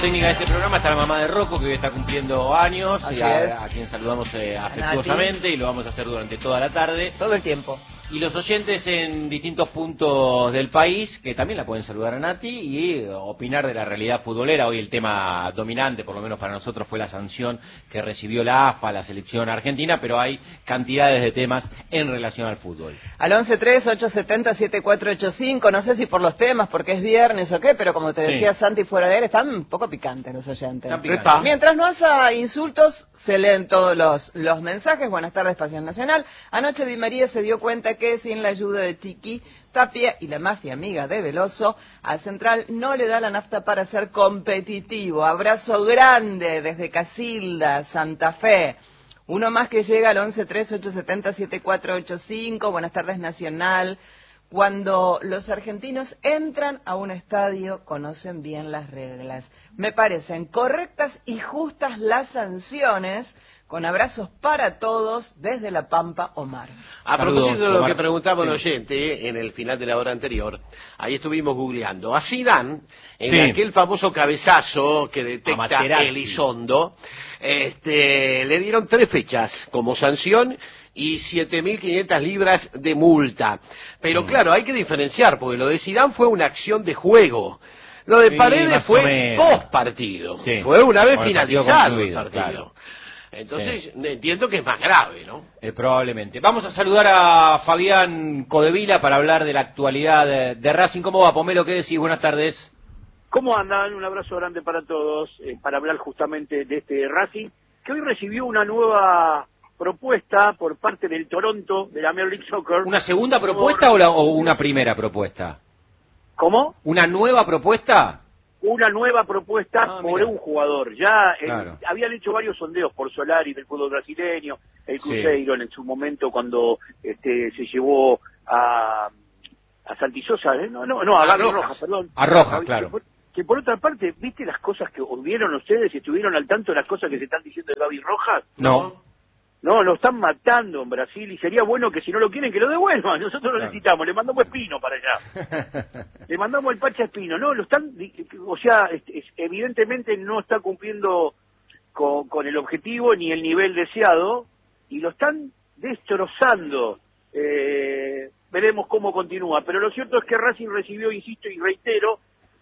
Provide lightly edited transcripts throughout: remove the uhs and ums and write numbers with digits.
Técnica de este programa está la mamá de Rocco, que hoy está cumpliendo años, Así a quien saludamos afectuosamente, y lo vamos a hacer durante toda la tarde. Todo el tiempo. Y los oyentes en distintos puntos del país, que también la pueden saludar a Nati y opinar de la realidad futbolera. Hoy el tema dominante, por lo menos para nosotros, fue la sanción que recibió la AFA, la selección argentina, pero hay cantidades de temas en relación al fútbol. Al 11-3-870-7485, no sé si por los temas, porque es viernes o qué, pero como te decía Santi fuera de aire, están un poco picantes los oyentes. Mientras no haya insultos, se leen todos los mensajes. Buenas tardes, Pasión Nacional. Anoche Di María se dio cuenta que sin la ayuda de Chiqui Tapia y la mafia amiga de Veloso, al Central no le da la nafta para ser competitivo. Abrazo grande desde Casilda, Santa Fe. Uno más que llega al 11-3-870-7485. Buenas tardes, Nacional. Cuando los argentinos entran a un estadio, conocen bien las reglas. Me parecen correctas y justas las sanciones. Con abrazos para todos desde La Pampa, Omar. A propósito de lo que preguntaba el oyente en el final de la hora anterior, ahí estuvimos googleando. A Zidane, en aquel famoso cabezazo que detecta Elizondo, le dieron 3 fechas como sanción y 7.500 libras de multa. Pero claro, hay que diferenciar, porque lo de Zidane fue una acción de juego. Lo de Paredes fue post partido. Fue una vez finalizado el partido. Claro. Entonces, entiendo que es más grave, ¿no? Probablemente. Vamos a saludar a Fabián Codevila para hablar de la actualidad de Racing. ¿Cómo va, Pomelo? ¿Qué decís? Buenas tardes. ¿Cómo andan? Un abrazo grande para todos, para hablar justamente de este Racing, que hoy recibió una nueva propuesta por parte del Toronto, de la Major League Soccer. ¿Una segunda propuesta o una primera propuesta? ¿Cómo? ¿Una nueva propuesta? Una nueva propuesta por un jugador. Ya habían hecho varios sondeos por Solari del fútbol brasileño, el Cruzeiro en su momento cuando se llevó a Santisosa, a Gaby Rojas, perdón. A Rojas, claro. Que por otra parte, ¿viste las cosas que vieron ustedes? ¿Estuvieron al tanto de las cosas que se están diciendo de Gaby Rojas? No. No, lo están matando en Brasil y sería bueno que si no lo quieren que lo devuelvan. Nosotros lo necesitamos, le mandamos Espino para allá. Le mandamos el Pacha Espino. No, lo están, o sea, evidentemente no está cumpliendo con el objetivo ni el nivel deseado y lo están destrozando. Veremos cómo continúa. Pero lo cierto es que Racing recibió, insisto y reitero,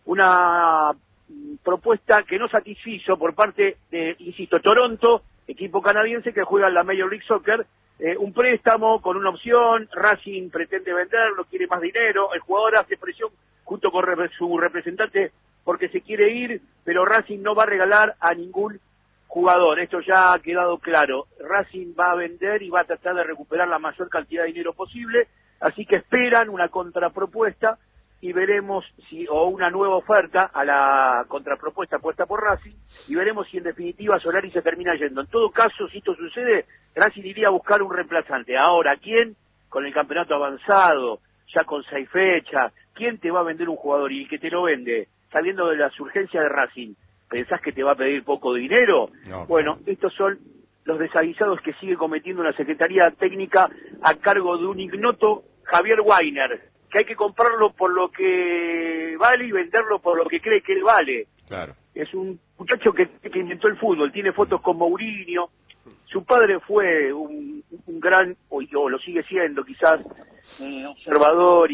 una propuesta que no satisfizo por parte de, insisto, Toronto, equipo canadiense que juega en la Major League Soccer, un préstamo con una opción. Racing pretende venderlo, quiere más dinero, el jugador hace presión junto con su representante porque se quiere ir, pero Racing no va a regalar a ningún jugador, esto ya ha quedado claro. Racing va a vender y va a tratar de recuperar la mayor cantidad de dinero posible, así que esperan una contrapropuesta y veremos o una nueva oferta a la contrapropuesta puesta por Racing, y veremos si en definitiva Solari se termina yendo. En todo caso, si esto sucede, Racing iría a buscar un reemplazante. Ahora, ¿quién? Con el campeonato avanzado, ya con 6 fechas, ¿quién te va a vender un jugador? Y el que te lo vende, sabiendo de las urgencias de Racing, ¿pensás que te va a pedir poco dinero? No. Bueno, estos son los desaguisados que sigue cometiendo una Secretaría Técnica a cargo de un ignoto Javier Weiner, que hay que comprarlo por lo que vale y venderlo por lo que cree que él vale. Claro. Es un muchacho que inventó el fútbol, tiene fotos con Mourinho, su padre fue un gran, o lo sigue siendo quizás, observador,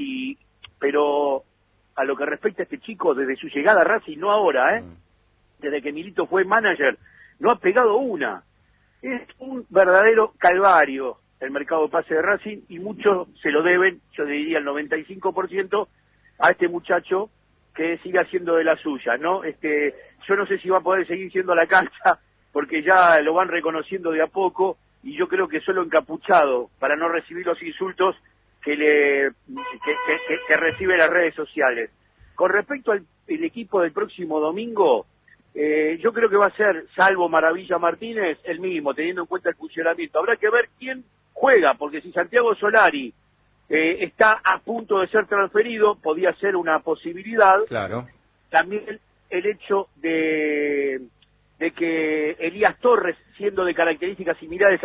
pero a lo que respecta a este chico, desde su llegada a Racing, no ahora, desde que Milito fue manager, no ha pegado una. Es un verdadero calvario el mercado de pase de Racing, y muchos se lo deben, yo diría el 95%, a este muchacho que sigue haciendo de la suya, ¿no? Yo no sé si va a poder seguir siendo a la cancha, porque ya lo van reconociendo de a poco, y yo creo que solo encapuchado, para no recibir los insultos que recibe las redes sociales. Con respecto al equipo del próximo domingo, yo creo que va a ser, salvo Maravilla Martínez, el mismo, teniendo en cuenta el funcionamiento. Habrá que ver quién juega, porque si Santiago Solari está a punto de ser transferido, podía ser una posibilidad. Claro. También el hecho de que Elías Torres, siendo de características similares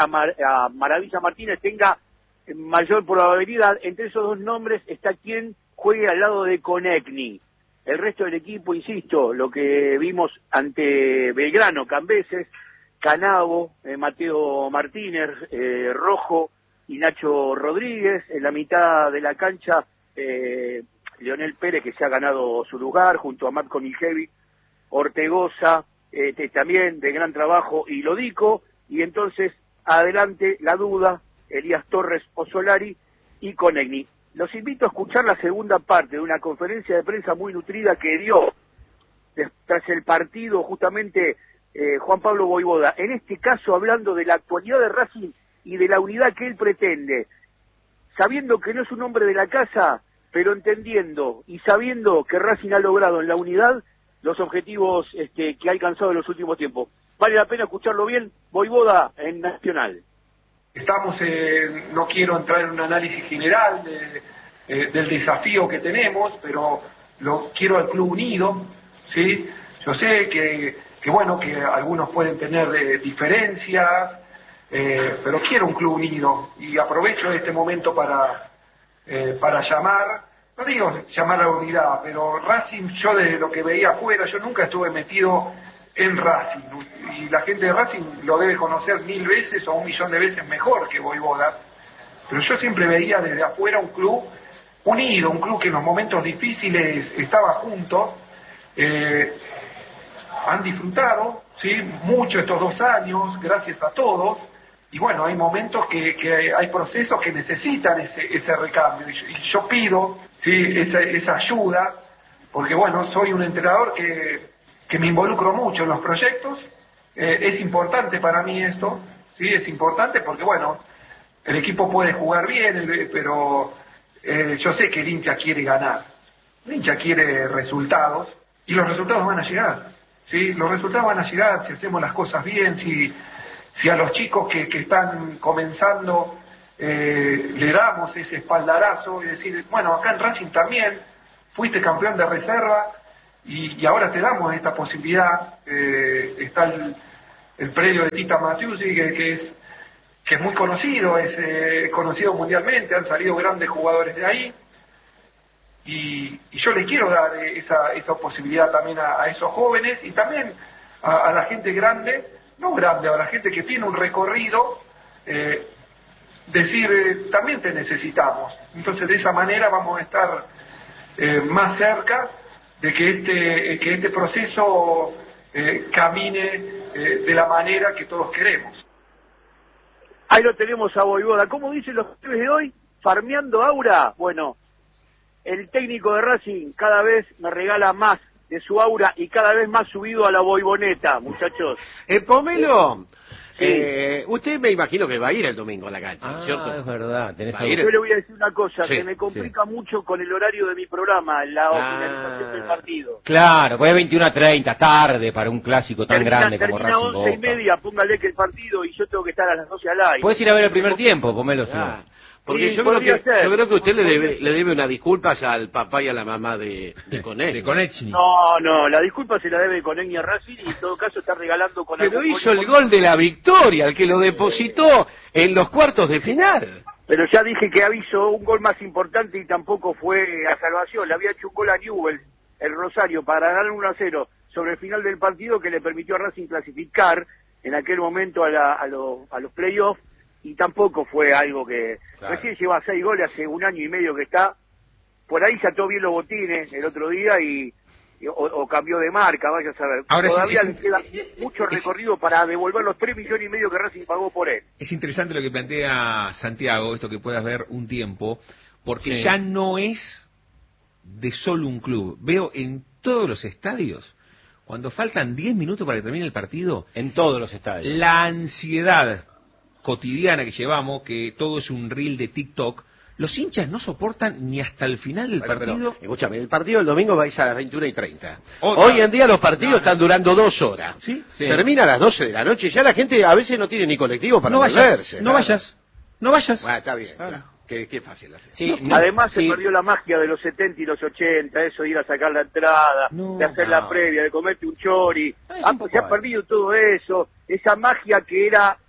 a Maravilla Martínez, tenga mayor probabilidad. Entre esos dos nombres está quien juegue al lado de Konechny. el resto del equipo, insisto, lo que vimos ante Belgrano, Cambeses, Canavo, Mateo Martínez, Rojo y Nacho Rodríguez, en la mitad de la cancha, Leonel Pérez, que se ha ganado su lugar, junto a Matt Coniljevic, Ortegoza, también de gran trabajo, y Lodico, y entonces adelante la duda, Elías Torres o Solari y Conegni. Los invito a escuchar la segunda parte de una conferencia de prensa muy nutrida que dio tras el partido justamente Juan Pablo Vojvoda, en este caso hablando de la actualidad de Racing y de la unidad que él pretende, sabiendo que no es un hombre de la casa, pero entendiendo y sabiendo que Racing ha logrado en la unidad los objetivos que ha alcanzado en los últimos tiempos. Vale la pena escucharlo bien, Vojvoda en Nacional. Estamos, no quiero entrar en un análisis general del desafío que tenemos, pero quiero al club unido, ¿sí? Yo sé que bueno, que algunos pueden tener diferencias, pero quiero un club unido, y aprovecho este momento para llamar, no digo llamar a la unidad, pero Racing, yo desde lo que veía afuera, yo nunca estuve metido en Racing, y la gente de Racing lo debe conocer 1000 veces o 1.000.000 de veces mejor que Vojvoda, pero yo siempre veía desde afuera un club unido, un club que en los momentos difíciles estaba junto. Han disfrutado, ¿sí?, mucho estos 2 años, gracias a todos, y bueno, hay momentos que hay procesos que necesitan ese recambio, y yo pido, ¿sí?, esa ayuda, porque bueno, soy un entrenador que me involucro mucho en los proyectos, es importante para mí esto, ¿sí?, es importante porque bueno, el equipo puede jugar bien, pero yo sé que el hincha quiere ganar, el hincha quiere resultados, y los resultados van a llegar, ¿sí?, los resultados van a llegar si hacemos las cosas bien, si a los chicos que están comenzando le damos ese espaldarazo y decir, bueno, acá en Racing también fuiste campeón de reserva, y ahora te damos esta posibilidad. Está el predio de Tita Matiusi, que es muy conocido, es conocido mundialmente, han salido grandes jugadores de ahí, y yo les quiero dar esa posibilidad también a esos jóvenes, y también a la gente grande, no grande, a la gente que tiene un recorrido, decir, también te necesitamos. Entonces de esa manera vamos a estar más cerca de que este proceso camine de la manera que todos queremos. Ahí lo tenemos a Vojvoda. ¿Cómo dicen los pibes de hoy? Farmeando aura. Bueno, el técnico de Racing cada vez me regala más de su aura y cada vez más subido a la boiboneta, muchachos. Pomelo, sí. Usted me imagino que va a ir el domingo a la cancha, ¿cierto? Es verdad. Yo le voy a decir una cosa, que me complica mucho con el horario de mi programa, la finalización del partido. Claro, pues es 21:30, tarde para un clásico tan grande como Racing Boca. 11:30, póngale que el partido, y yo tengo que estar a las 12 al aire. Puedes ir a ver el primer tiempo, Pomelo, si no. Porque yo creo que usted le debe unas disculpas al papá y a la mamá de Konechny. No, la disculpa se la debe Konechny a Racing, y en todo caso está regalando con Pero hizo el gol de la victoria, el que lo depositó en los cuartos de final. Pero ya dije que hizo un gol más importante y tampoco fue a salvación. Le había hecho un gol a Newell's, el Rosario, para ganar 1-0 sobre el final del partido, que le permitió a Racing clasificar en aquel momento a los playoffs, y tampoco fue algo que... Claro. Recién lleva 6 goles, hace 1 año y medio que está. Por ahí se ató bien los botines el otro día o cambió de marca, vaya a saber. Ahora todavía le queda mucho recorrido para devolver los 3,5 millones que Racing pagó por él. Es interesante lo que plantea Santiago, esto que puedas ver un tiempo, porque ya no es de solo un club. Veo en todos los estadios, cuando faltan 10 minutos para que termine el partido, en todos los estadios, la ansiedad cotidiana que llevamos, que todo es un reel de TikTok, los hinchas no soportan ni hasta el final del partido. Pero, escúchame, el partido del domingo va a ir a las 21:30. Hoy en día los partidos están durando 2 horas. ¿Sí? Termina a las 12 de la noche y ya la gente a veces no tiene ni colectivo para moverse. No vayas. Bueno, está bien, claro. Qué fácil hacer. Sí, además se perdió la magia de los 70 y los 80, eso de ir a sacar la entrada, de hacer la previa, de comerte un chori. Se ha perdido todo eso, esa magia que era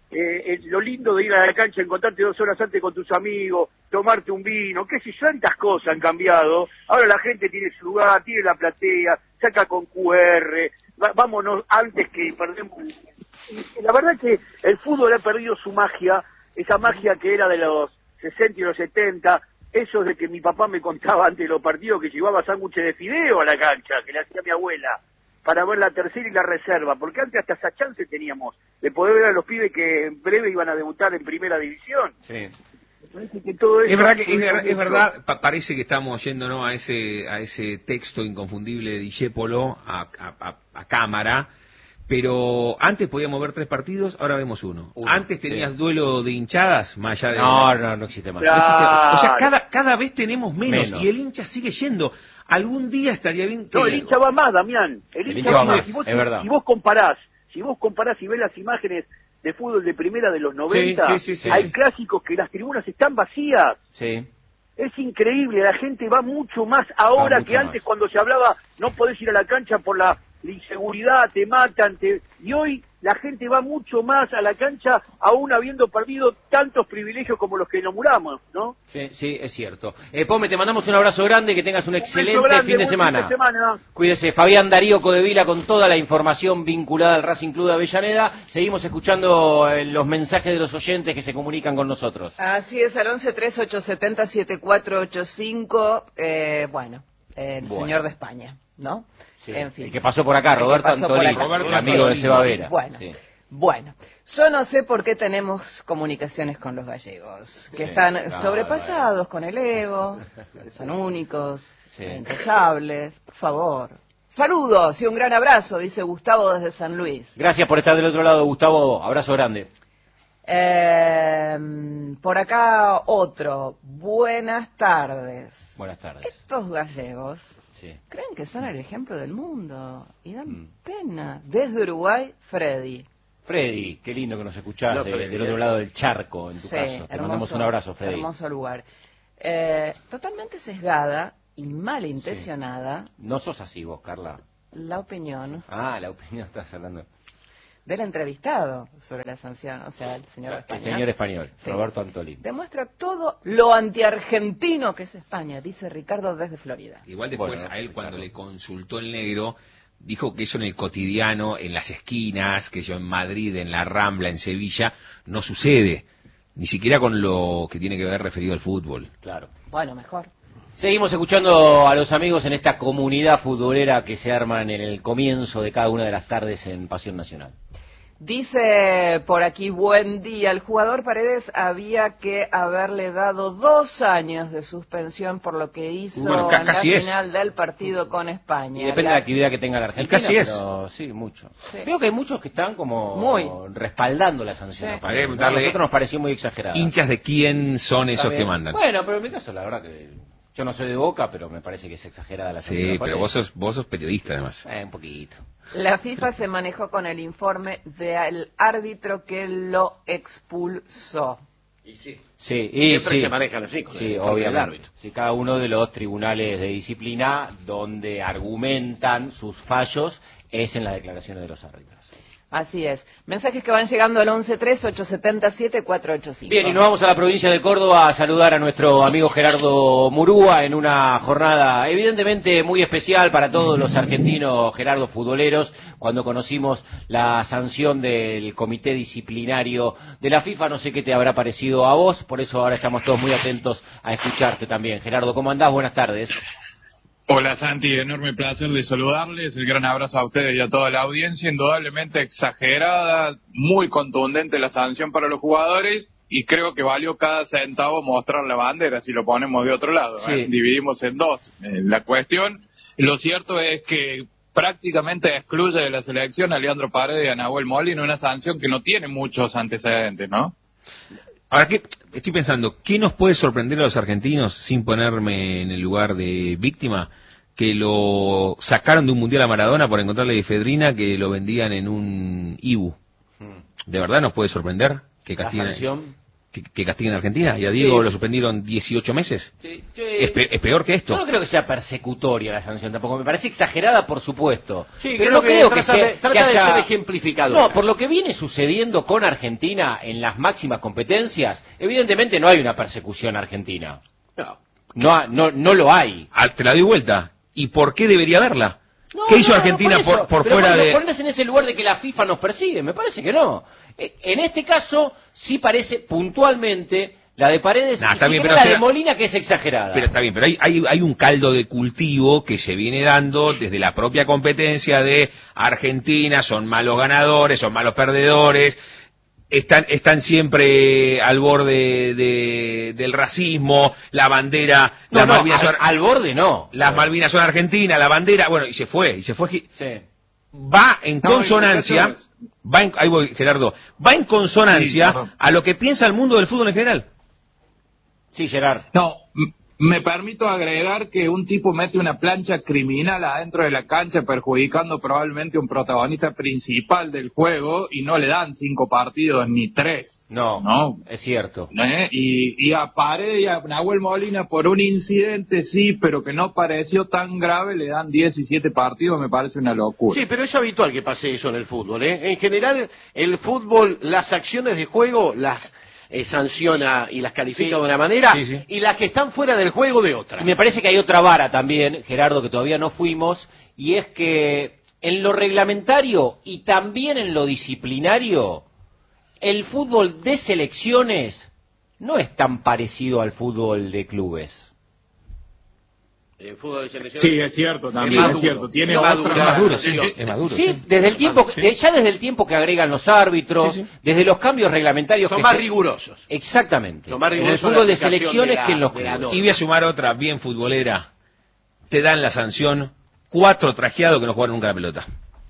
lo lindo de ir a la cancha, encontrarte 2 horas antes con tus amigos, tomarte un vino, qué sé yo, tantas cosas han cambiado. Ahora la gente tiene su lugar, tiene la platea, saca con QR, vámonos antes que perdemos. La verdad es que el fútbol ha perdido su magia, esa magia que era de los 60 y los 70, eso de que mi papá me contaba antes de los partidos que llevaba sándwiches de fideo a la cancha, que le hacía mi abuela, para ver la tercera y la reserva, porque antes hasta esa chance teníamos de poder ver a los pibes que en breve iban a debutar en primera división. Sí. Que todo eso es verdad, parece que estamos yendo, ¿no?, a ese texto inconfundible de Discépolo a cámara, pero antes podíamos ver 3 partidos, ahora vemos uno. Antes tenías duelo de hinchadas, más allá de... No existe más. Claro. O sea, cada vez tenemos menos, y el hincha sigue yendo. Algún día estaría bien que... No, el hincha va más, Damián. El hincha va más, es verdad. Si vos comparás y ves las imágenes de fútbol de primera de los 90, hay clásicos que las tribunas están vacías. Sí. Es increíble, la gente va mucho más ahora que antes, cuando se hablaba no podés ir a la cancha por la inseguridad, te matan, y hoy la gente va mucho más a la cancha, aún habiendo perdido tantos privilegios como los que inauguramos, ¿no? Sí, es cierto. Pome, te mandamos un abrazo grande, que tengas un excelente fin de semana. Cuídese. Fabián Darío Codevila con toda la información vinculada al Racing Club de Avellaneda. Seguimos escuchando los mensajes de los oyentes que se comunican con nosotros. Así es, al 1138707485, señor de España, ¿no? Sí. En fin. El que pasó por acá, Roberto Antolín, el amigo de Seba Vera. Bueno, yo no sé por qué tenemos comunicaciones con los gallegos, que están sobrepasados con el ego, son únicos, intachables, por favor. Saludos y un gran abrazo, dice Gustavo desde San Luis. Gracias por estar del otro lado, Gustavo, abrazo grande. Por acá otro, buenas tardes. Buenas tardes. Estos gallegos... creen que son el ejemplo del mundo y dan pena. Desde Uruguay, Freddy, qué lindo que nos escuchaste del otro lado del charco, en tu caso. Te mandamos un abrazo, Freddy. Hermoso lugar. Totalmente sesgada y malintencionada. No sos así vos, Carla. La opinión. La opinión estás hablando. Del entrevistado sobre la sanción, o sea, el señor español. El señor español, Roberto Antolín. Demuestra todo lo antiargentino que es España, dice Ricardo desde Florida. Igual después a él, cuando le consultó el negro, dijo que eso en el cotidiano, en las esquinas, que yo en Madrid, en la Rambla, en Sevilla, no sucede. Ni siquiera con lo que tiene que ver referido al fútbol. Claro. Bueno, mejor. Seguimos escuchando a los amigos en esta comunidad futbolera que se arman en el comienzo de cada una de las tardes en Pasión Nacional. Dice por aquí, buen día, el jugador Paredes había que haberle dado 2 años de suspensión por lo que hizo en la final del partido con España. Y depende de la actividad que tenga la Argentina, casi pero sí, mucho. Veo que hay muchos que están como respaldando la sanción. A nosotros nos pareció muy exagerada. ¿Hinchas de quién son esos que mandan? Bueno, pero en mi caso la verdad que... yo no soy de Boca, pero me parece que es exagerada la sanción. Sí, pero vos sos periodista además. Un poquito. La FIFA se manejó con el informe del árbitro que lo expulsó. Y sí. Siempre se manejan así con el obviamente. Del árbitro. Sí, cada uno de los tribunales de disciplina donde argumentan sus fallos es en las declaraciones de los árbitros. Así es. Mensajes que van llegando al 113877-485. Bien, y nos vamos a la provincia de Córdoba a saludar a nuestro amigo Gerardo Murúa en una jornada evidentemente muy especial para todos los argentinos, Gerardo, futboleros, cuando conocimos la sanción del comité disciplinario de la FIFA. No sé qué te habrá parecido a vos, por eso ahora estamos todos muy atentos a escucharte también. Gerardo, ¿cómo andás? Buenas tardes. Hola Santi, enorme placer de saludarles, el gran abrazo a ustedes y a toda la audiencia, indudablemente exagerada, muy contundente la sanción para los jugadores y creo que valió cada centavo mostrar la bandera si lo ponemos de otro lado, dividimos en dos la cuestión. Lo cierto es que prácticamente excluye de la selección a Leandro Paredes y a Nahuel Molina, una sanción que no tiene muchos antecedentes, ¿no? Ahora, estoy pensando, ¿qué nos puede sorprender a los argentinos, sin ponerme en el lugar de víctima, que lo sacaron de un mundial a Maradona por encontrarle efedrina que lo vendían en un Ibu? ¿De verdad nos puede sorprender que castiguen? ¿La sanción? que castiguen a Argentina, y a Diego lo suspendieron 18 meses. Es peor que esto. Yo no creo que sea persecutoria la sanción tampoco, me parece exagerada, por supuesto. Pero no creo que sea, trata de ser ejemplificadora. No, por lo que viene sucediendo con Argentina en las máximas competencias, evidentemente no hay una persecución argentina. No lo hay. Te la doy vuelta. ¿Y por qué debería haberla? ¿Qué hizo Argentina por fuera de...? Ponerse en ese lugar de que la FIFA nos persigue, me parece que no. En este caso, sí parece puntualmente la de Paredes y la de Molina, que es exagerada. Pero está bien, pero hay un caldo de cultivo que se viene dando desde la propia competencia de Argentina, son malos ganadores, son malos perdedores, están siempre al borde del racismo, la bandera, Malvinas son, al borde no. Las Malvinas son argentinas, la bandera, bueno, y se fue. Sí. Va en consonancia, ahí voy, Gerardo, va en consonancia a lo que piensa el mundo del fútbol en general. Sí, Gerard. No, me permito agregar que un tipo mete una plancha criminal adentro de la cancha perjudicando probablemente a un protagonista principal del juego y no le dan 5 partidos ni 3. No, es cierto. Y a Paredes y a Nahuel Molina por un incidente sí, pero que no pareció tan grave, le dan 17 partidos, me parece una locura. Sí, pero es habitual que pase eso en el fútbol, ¿eh? En general, el fútbol, las acciones de juego las sanciona y las califica de una manera, y las que están fuera del juego de otra. Y me parece que hay otra vara también, Gerardo, que todavía no fuimos, y es que en lo reglamentario y también en lo disciplinario, el fútbol de selecciones no es tan parecido al fútbol de clubes. El fútbol de selecciones. Sí, es cierto, también es cierto. Tiene otra más duro, es más duro. Sí, desde el tiempo, ya desde el tiempo que agregan los árbitros, desde los cambios reglamentarios son más rigurosos. Exactamente. Son más rigurosos en el fútbol de selecciones que en los clubes. Y voy a sumar otra bien futbolera. Te dan la sanción 4 trajeados que no jugaron nunca la pelota.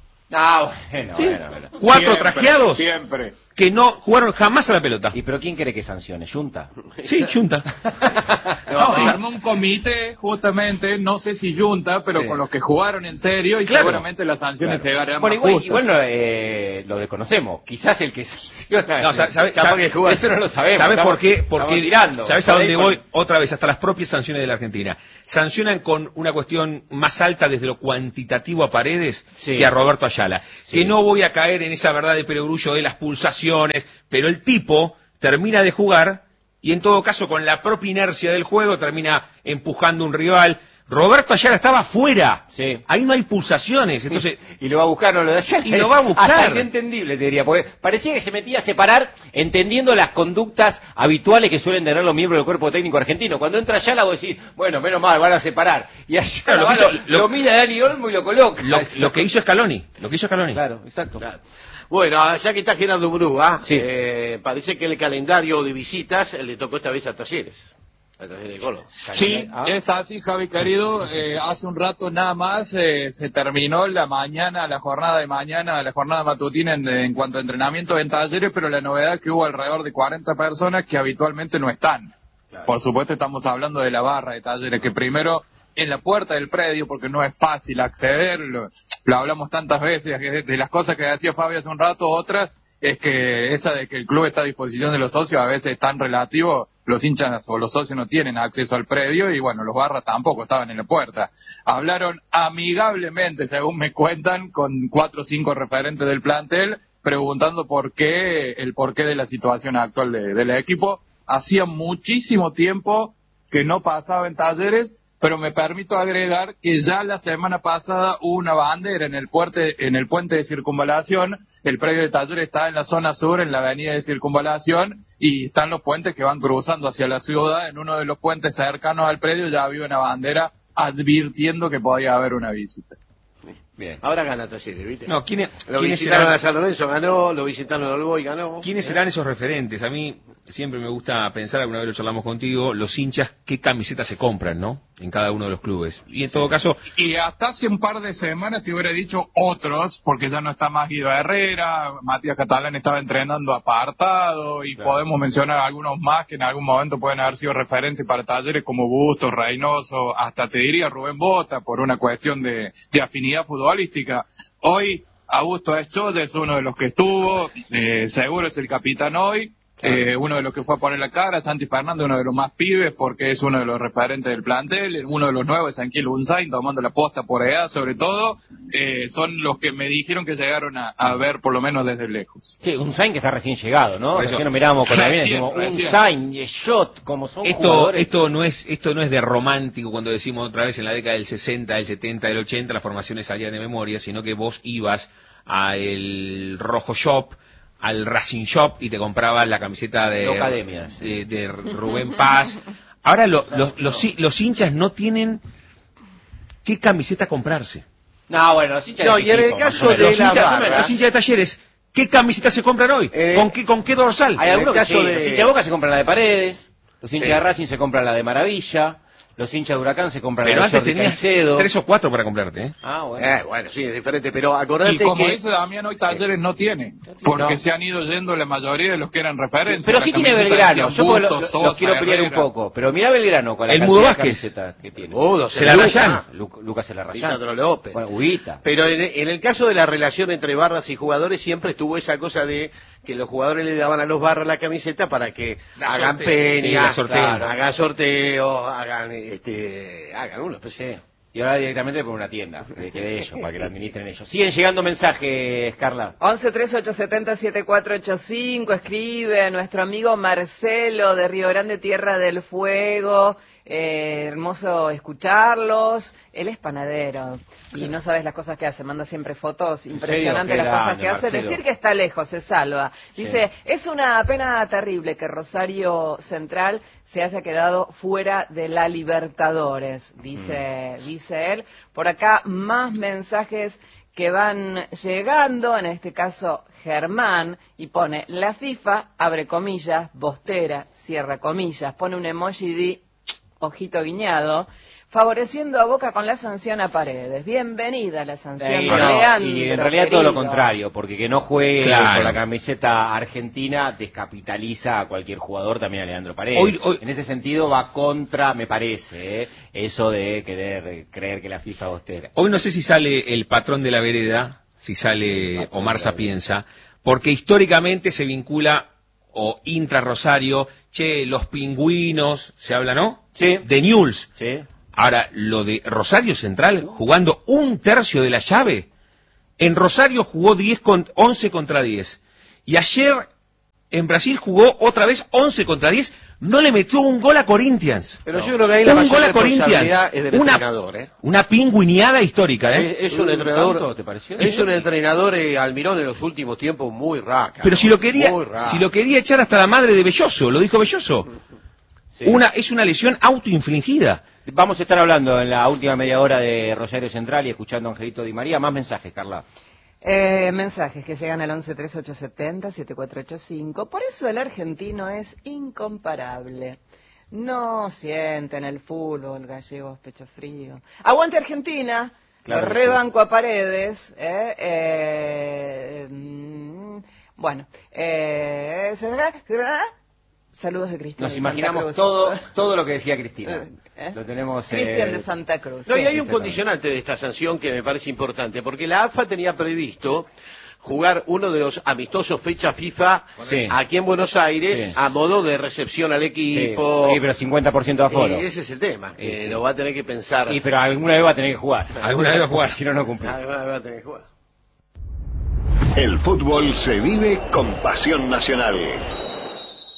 Bueno. 4 trajeados siempre. Que no jugaron jamás a la pelota. ¿Y pero quién quiere que sancione? ¿Junta? Sí, Junta. Se armó un comité, justamente, no sé si Junta, pero con los que jugaron en serio y seguramente las sanciones se darán más justas. Igual lo desconocemos. Quizás el que sanciona... No, eso no lo sabemos. ¿Sabes por qué? Porque tirando. ¿Sabes a dónde voy? Otra vez, hasta las propias sanciones de la Argentina. Sancionan con una cuestión más alta desde lo cuantitativo a Paredes que a Roberto Ayala. Que no voy a caer en esa verdad de perogrullo de las pulsaciones, pero el tipo termina de jugar y en todo caso con la propia inercia del juego termina empujando un rival. Roberto Ayala estaba afuera, ahí no hay pulsaciones, entonces y lo va a buscar, no lo de Ayala, y lo va a buscar. Hasta inentendible te diría, porque parecía que se metía a separar entendiendo las conductas habituales que suelen tener los miembros del cuerpo técnico argentino. Cuando entra Ayala vos decís, bueno, menos mal, van a separar, y Ayala lo mira Dani Olmo y lo coloca. Lo que hizo Scaloni, Claro, exacto. Claro. Bueno, ya que está Gerardo Brúa, parece que el calendario de visitas le tocó esta vez a Talleres. Sí, es así, Javi querido. Hace un rato nada más se terminó la jornada matutina en cuanto a entrenamiento en Talleres, pero la novedad es que hubo alrededor de 40 personas que habitualmente no están. Claro. Por supuesto estamos hablando de la barra de Talleres, que primero en la puerta del predio, porque no es fácil acceder, lo hablamos tantas veces, de las cosas que decía Fabio hace un rato, otras es que esa de que el club está a disposición de los socios a veces es tan relativo, los hinchas o los socios no tienen acceso al predio y bueno, los barras tampoco estaban en la puerta. Hablaron amigablemente, según me cuentan, con 4 o 5 referentes del plantel, preguntando el porqué de la situación actual del equipo. Hacía muchísimo tiempo que no pasaba en Talleres, pero me permito agregar que ya la semana pasada hubo una bandera en el puente de Circunvalación. El predio de Talleres está en la zona sur, en la avenida de Circunvalación, y están los puentes que van cruzando hacia la ciudad. En uno de los puentes cercanos al predio ya había una bandera advirtiendo que podía haber una visita. Bien. Ahora gana Talleres, ¿viste? No, ¿quiénes visitaron a San Lorenzo, ganó, lo visitaron a Olboy, ganó. ¿Quiénes serán esos referentes? A mí siempre me gusta pensar, alguna vez lo charlamos contigo, los hinchas, qué camisetas se compran, ¿no? En cada uno de los clubes. Y en todo caso... Y hasta hace un par de semanas te hubiera dicho otros, porque ya no está más Guido Herrera, Matías Catalán estaba entrenando apartado, y podemos mencionar algunos más que en algún momento pueden haber sido referentes para Talleres, como Bustos, Reynoso, hasta te diría Rubén Bota, por una cuestión de afinidad futbolística. Hoy Augusto Eschot es uno de los que estuvo, seguro es el capitán hoy, Uno de los que fue a poner la cara, Santi Fernández, uno de los más pibes, porque es uno de los referentes del plantel. Uno de los nuevos es Anquil Unzain, tomando la posta por edad, sobre todo. Son los que me dijeron que llegaron a ver, por lo menos desde lejos. Sí, Unzain que está recién llegado, ¿no? Recién nos miramos con la vida y decimos, Unzain, Shot, como son jugadores. Esto no es de romántico cuando decimos otra vez en la década del 60, del 70, del 80, las formaciones salían de memoria, sino que vos ibas a el Rojo Shop, al Racing Shop y te comprabas la camiseta de Rubén Paz. Ahora los hinchas no tienen qué camiseta comprarse. No, bueno, los hinchas y en el caso de los hinchas de Talleres, ¿qué camiseta se compran hoy? ¿Con qué dorsal? Hay algunos que los hinchas de Boca se compran la de Paredes, los hinchas de Racing se compran la de Maravilla. Los hinchas de Huracán se compran pero la antes tenías 3 o 4 para comprarte, ¿eh? Bueno, sí, es diferente, pero acordate y como que... dice Damián, hoy Talleres no tiene, porque se han ido yendo la mayoría de los que eran referencias. Pero sí tiene Belgrano, yo los quiero pelear un poco, pero mirá Belgrano con la cantidad de camiseta que tiene. Se la rayan. Lucas se la rayan. Lisandro López. Bueno, Huguita. Pero en el caso de la relación entre barras y jugadores siempre estuvo esa cosa de que los jugadores le daban a los barras la camiseta para que hagan peña, hagan sorteos, hagan una especie. Y ahora directamente por una tienda, de ellos, para que la administren ellos. Siguen llegando mensajes, Carla. 1138707485, escribe nuestro amigo Marcelo de Río Grande, Tierra del Fuego. Hermoso escucharlos. Él es panadero y no sabes las cosas que hace, manda siempre fotos impresionantes las cosas que hace. Marcelo. Decir que está lejos se salva. Dice, es una pena terrible que Rosario Central se haya quedado fuera de la Libertadores, dice él. Por acá más mensajes que van llegando, en este caso Germán, y pone, la FIFA, abre comillas, bostera, cierra comillas, pone un emoji de ojito guiñado, favoreciendo a Boca con la sanción a Paredes. Bienvenida la sanción de Leandro. Y en realidad todo lo contrario, porque que no juegue con la camiseta argentina descapitaliza a cualquier jugador, también a Leandro Paredes. Hoy, en ese sentido va contra, me parece, eso de creer que la FIFA bostera. Hoy no sé si sale el patrón de la vereda, si sale Omar Sapienza, porque históricamente se vincula o intra Rosario, los pingüinos, se habla, ¿no? Sí. De Newell's. Sí. Ahora, lo de Rosario Central, jugando 1/3 de la llave, en Rosario jugó 11 contra 10. Y ayer en Brasil jugó otra vez 11 contra 10, no le metió un gol a Corinthians. Pero yo creo que ahí la mayor responsabilidad es del entrenador, Una pingüineada histórica, Es un entrenador, ¿te pareció? Es un entrenador, Almirón, en los últimos tiempos muy raca. Pero si lo quería echar hasta la madre de Belloso, lo dijo Belloso. Sí. Es una lesión autoinfligida. Vamos a estar hablando en la última media hora de Rosario Central y escuchando a Angelito Di María. Más mensajes, Carla. Mensajes que llegan al 113870-7485. Por eso el argentino es incomparable. No sienten el fútbol gallego pecho frío. Aguante Argentina. Claro, rebanco a Paredes. Bueno. Saludos de Cristina. Nos imaginamos todo lo que decía Cristina. Lo tenemos. Cristian de Santa Cruz. No, y hay un condicionante de esta sanción que me parece importante, porque la AFA tenía previsto jugar uno de los amistosos fecha FIFA aquí en Buenos Aires a modo de recepción al equipo. Sí, pero 50% de aforo. Ese es el tema, que lo va a tener que pensar. Pero alguna vez va a tener que jugar. Alguna vez va a jugar, si no cumple. Alguna vez va a tener que jugar. El fútbol se vive con pasión nacional.